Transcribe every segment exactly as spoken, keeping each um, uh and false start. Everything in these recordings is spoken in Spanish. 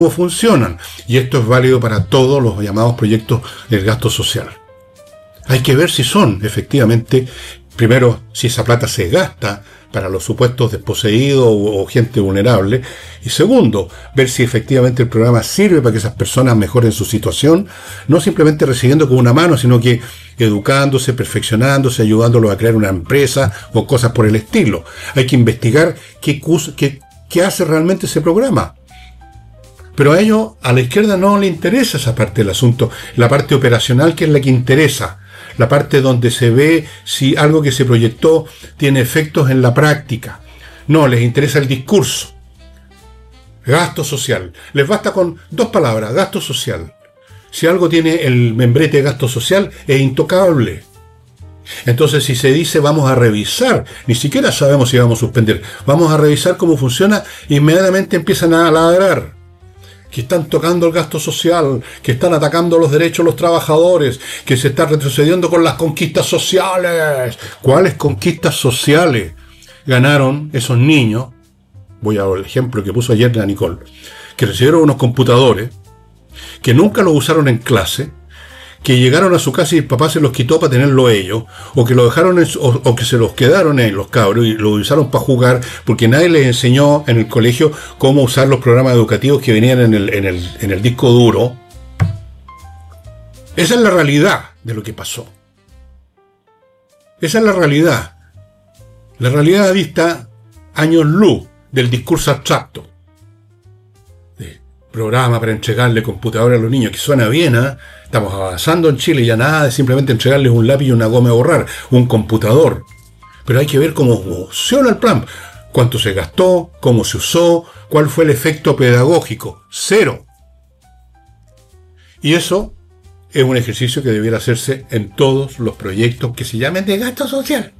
funcionan. Y esto es válido para todos los llamados proyectos del gasto social. Hay que ver si son, efectivamente, primero, si esa plata se gasta para los supuestos desposeídos o, o gente vulnerable. Y segundo, ver si efectivamente el programa sirve para que esas personas mejoren su situación, no simplemente recibiendo con una mano, sino que educándose, perfeccionándose, ayudándolos a crear una empresa o cosas por el estilo. Hay que investigar qué, qué, qué hace realmente ese programa. Pero a ellos, a la izquierda, no le interesa esa parte del asunto, la parte operacional, que es la que interesa. La parte donde se ve si algo que se proyectó tiene efectos en la práctica. No, les interesa el discurso. Gasto social. Les basta con dos palabras, gasto social. Si algo tiene el membrete de gasto social, es intocable. Entonces, si se dice vamos a revisar, ni siquiera sabemos si vamos a suspender, vamos a revisar cómo funciona, inmediatamente empiezan a ladrar. Que están tocando el gasto social, que están atacando los derechos de los trabajadores, que se está retrocediendo con las conquistas sociales. ¿Cuáles conquistas sociales ganaron esos niños? Voy al ejemplo que puso ayer la Nicole, que recibieron unos computadores, que nunca los usaron en clase, que llegaron a su casa y el papá se los quitó para tenerlo ellos, o que lo dejaron en, o, o que se los quedaron en los cabros y lo usaron para jugar, porque nadie les enseñó en el colegio cómo usar los programas educativos que venían en el, en el, en el disco duro. Esa es la realidad de lo que pasó. Esa es la realidad. La realidad dista años luz del discurso abstracto. Programa para entregarle computadora a los niños, que suena bien, ¿eh? Estamos avanzando en Chile, ya nada de simplemente entregarles un lápiz y una goma a borrar, un computador. Pero hay que ver cómo funciona el plan, cuánto se gastó, cómo se usó, cuál fue el efecto pedagógico. Cero. Y eso es un ejercicio que debiera hacerse en todos los proyectos que se llamen de gasto social.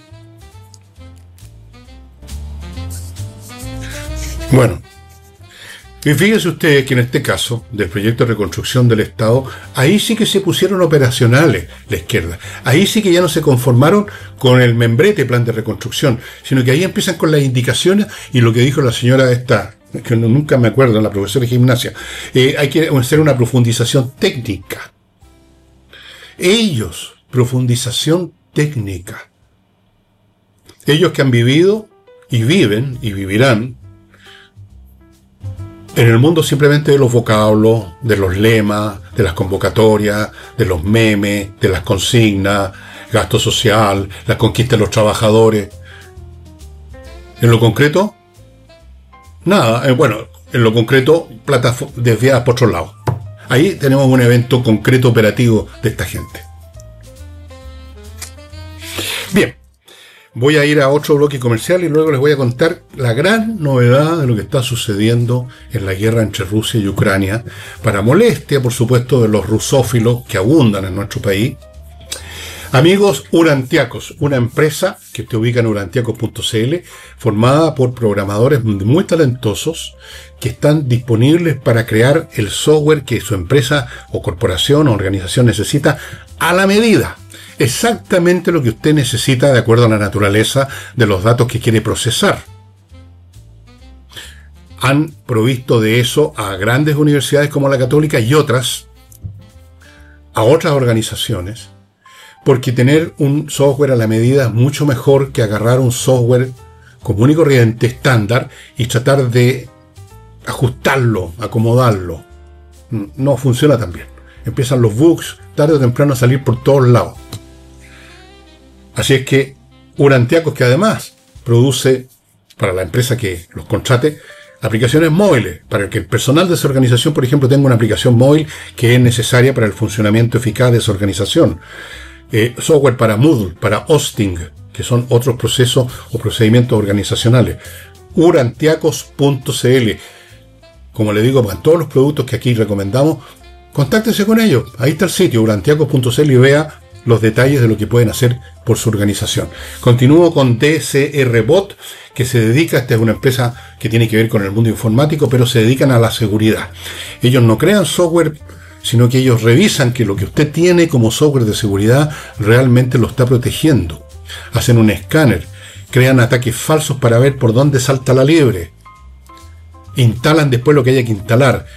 Bueno. Y fíjense ustedes que en este caso, del proyecto de reconstrucción del Estado, ahí sí que se pusieron operacionales la izquierda. Ahí sí que ya no se conformaron con el membrete plan de reconstrucción, sino que ahí empiezan con las indicaciones y lo que dijo la señora esta, que no, nunca me acuerdo, la profesora de gimnasia, eh, hay que hacer una profundización técnica. Ellos, profundización técnica. Ellos que han vivido y viven y vivirán en el mundo simplemente de los vocablos, de los lemas, de las convocatorias, de los memes, de las consignas, gasto social, las conquistas de los trabajadores. En lo concreto, nada. Eh, bueno, en lo concreto, platas desviadas por otro lado. Ahí tenemos un evento concreto operativo de esta gente. Bien. Voy a ir a otro bloque comercial y luego les voy a contar la gran novedad de lo que está sucediendo en la guerra entre Rusia y Ucrania, para molestia, por supuesto, de los rusófilos que abundan en nuestro país. Amigos, Urantiacos, una empresa que te ubica en urantiacos punto c l, formada por programadores muy talentosos que están disponibles para crear el software que su empresa o corporación o organización necesita a la medida. Exactamente lo que usted necesita de acuerdo a la naturaleza de los datos que quiere procesar. Han provisto de eso a grandes universidades como la Católica y otras, a otras organizaciones, porque tener un software a la medida es mucho mejor que agarrar un software común y corriente, estándar, y tratar de ajustarlo, acomodarlo. No funciona tan bien. Empiezan los bugs tarde o temprano a salir por todos lados. Así es que Urantiacos, que además produce para la empresa que los contrate aplicaciones móviles, para que el personal de esa organización, por ejemplo, tenga una aplicación móvil que es necesaria para el funcionamiento eficaz de esa organización. Eh, software para Moodle, para hosting, que son otros procesos o procedimientos organizacionales. Urantiacos punto c l. Como le digo, para todos los productos que aquí recomendamos, contáctese con ellos. Ahí está el sitio, urantiacos punto c l, y vea los detalles de lo que pueden hacer por su organización. Continúo con D C R Bot, que se dedica, esta es una empresa que tiene que ver con el mundo informático, pero se dedican a la seguridad. Ellos no crean software, sino que ellos revisan que lo que usted tiene como software de seguridad realmente lo está protegiendo. Hacen un escáner, crean ataques falsos para ver por dónde salta la liebre. instalan después lo que haya que instalar,